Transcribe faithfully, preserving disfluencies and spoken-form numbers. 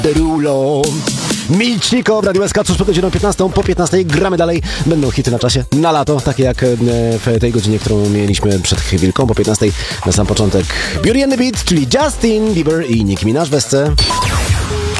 Derulo. Milciko w Radio S K, cóż po godziną piętnastą, po piętnastej gramy dalej. Będą hity na czasie, na lato, takie jak w tej godzinie, którą mieliśmy przed chwilką, po piętnastej na sam początek Beauty and the Beat, czyli Justin Bieber i Nicki Minaj w Esce.